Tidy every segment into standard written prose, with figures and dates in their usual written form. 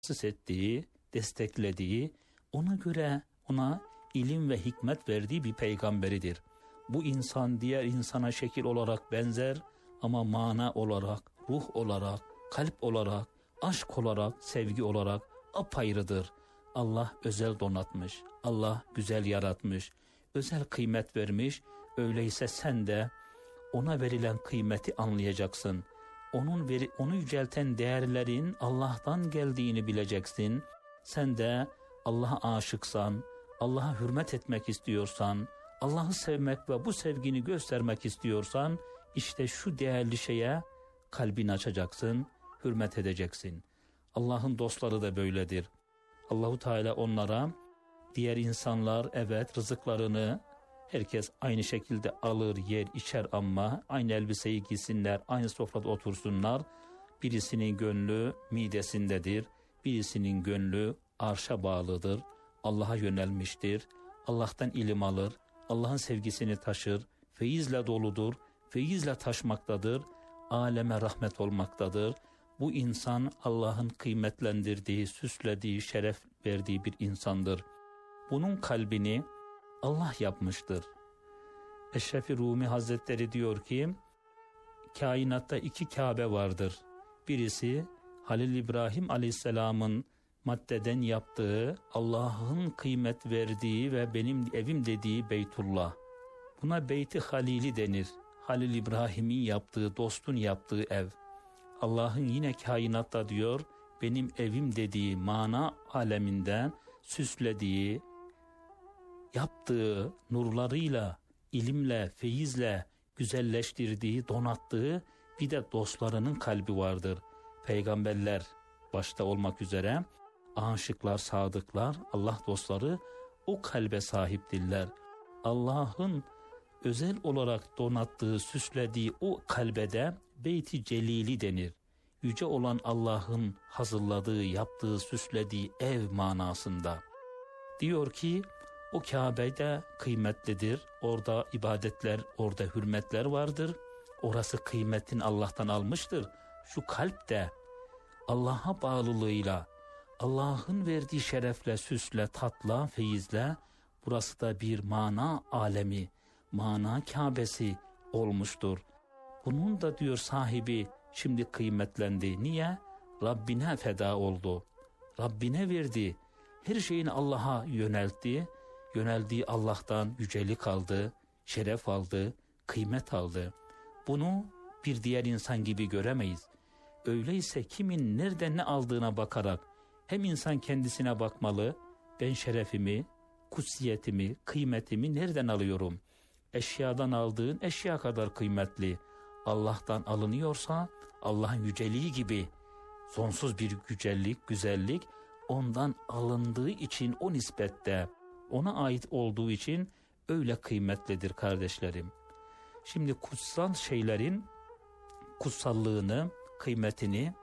ettiği, desteklediği, ona göre ona ilim ve hikmet verdiği bir peygamberidir. Bu insan diğer insana şekil olarak benzer ama mana olarak, ruh olarak, kalp olarak, aşk olarak, sevgi olarak apayrıdır. Allah özel donatmış, Allah güzel yaratmış, özel kıymet vermiş. Öyleyse sen de ona verilen kıymeti anlayacaksın. Onu yücelten değerlerin Allah'tan geldiğini bileceksin. Sen de Allah'a aşıksan, Allah'a hürmet etmek istiyorsan, Allah'ı sevmek ve bu sevgini göstermek istiyorsan, işte şu değerli şeye kalbini açacaksın, hürmet edeceksin. Allah'ın dostları da böyledir. Allahu Teala onlara, diğer insanlar evet rızıklarını herkes aynı şekilde alır, yer, içer ama aynı elbiseyi giysinler, aynı sofrada otursunlar. Birisinin gönlü midesindedir, birisinin gönlü arşa bağlıdır, Allah'a yönelmiştir, Allah'tan ilim alır, Allah'ın sevgisini taşır, feyizle doludur, feyizle taşmaktadır, aleme rahmet olmaktadır. Bu insan Allah'ın kıymetlendirdiği, süslediği, şeref verdiği bir insandır. Bunun kalbini Allah yapmıştır. Eşref-i Rumi Hazretleri diyor ki, kainatta 2 Kabe vardır. Birisi Halil İbrahim Aleyhisselam'ın maddeden yaptığı, Allah'ın kıymet verdiği ve benim evim dediği Beytullah. Buna Beyt-i Halili denir. Halil İbrahim'in yaptığı, dostun yaptığı ev. Allah'ın yine kainatta diyor, benim evim dediği mana aleminden süslediği, yaptığı nurlarıyla, ilimle, feyizle güzelleştirdiği, donattığı bir de dostlarının kalbi vardır. Peygamberler başta olmak üzere aşıklar, sadıklar, Allah dostları o kalbe sahiptirler. Allah'ın özel olarak donattığı, süslediği o kalbede Beyt-i Celili denir. Yüce olan Allah'ın hazırladığı, yaptığı, süslediği ev manasında. Diyor ki o Kabe'de kıymetlidir. Orada ibadetler, orada hürmetler vardır. Orası kıymetini Allah'tan almıştır. Şu kalp de Allah'a bağlılığıyla, Allah'ın verdiği şerefle, süsle, tatla, feyizle burası da bir mana alemi, mana Kabe'si olmuştur. Bunun da diyor sahibi şimdi kıymetlendi. Niye? Rabbine feda oldu. Rabbine verdi. Her şeyini Allah'a yöneltti. Yöneldiği Allah'tan yücelik aldı, şeref aldı, kıymet aldı. Bunu bir diğer insan gibi göremeyiz. Öyleyse kimin nereden ne aldığına bakarak hem insan kendisine bakmalı. Ben şerefimi, kutsiyetimi, kıymetimi nereden alıyorum? Eşyadan aldığın eşya kadar kıymetli. Allah'tan alınıyorsa Allah'ın yüceliği gibi sonsuz bir yücelik, güzellik ondan alındığı için o nispette, ona ait olduğu için öyle kıymetlidir kardeşlerim. Şimdi kutsal şeylerin kutsallığını, kıymetini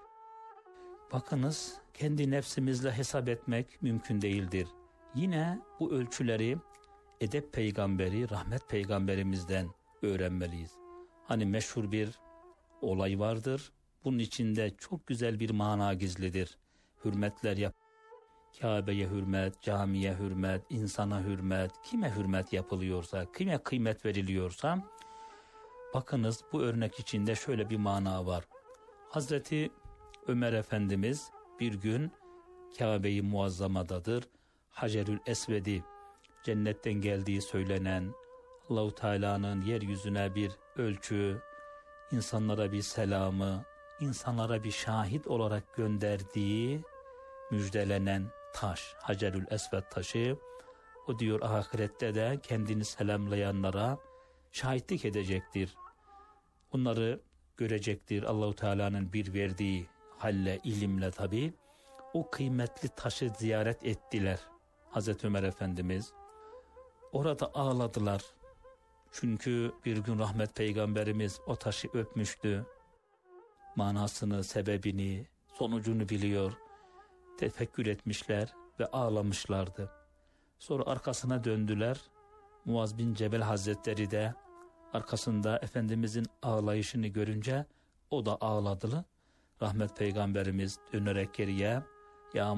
bakınız kendi nefsimizle hesap etmek mümkün değildir. Yine bu ölçüleri edep peygamberi, rahmet peygamberimizden öğrenmeliyiz. Hani meşhur bir olay vardır. Bunun içinde çok güzel bir mana gizlidir. Hürmetler yap. Kabe'ye hürmet, camiye hürmet, insana hürmet, kime hürmet yapılıyorsa, kime kıymet veriliyorsa, bakınız bu örnek içinde şöyle bir mana var. Hazreti Ömer Efendimiz bir gün Kabe-i Muazzama'dadır. Hacerül Esved'i cennetten geldiği söylenen Allah-u Teala'nın yeryüzüne bir ölçü, insanlara bir selamı, insanlara bir şahit olarak gönderdiği müjdelenen taş, Hacerül Esved taşı, o diyor ahirette de kendini selamlayanlara şahitlik edecektir. Onları görecektir. Allah-u Teala'nın bir verdiği halle, ilimle tabi o kıymetli taşı ziyaret ettiler. Hazreti Ömer Efendimiz orada ağladılar. Çünkü bir gün rahmet peygamberimiz o taşı öpmüştü. Manasını, sebebini, sonucunu biliyor. Tefekkür etmişler ve ağlamışlardı. Sonra arkasına döndüler. Muaz bin Cebel Hazretleri de arkasında Efendimizin ağlayışını görünce o da ağladı. Rahmet peygamberimiz dönerek geriye yağmur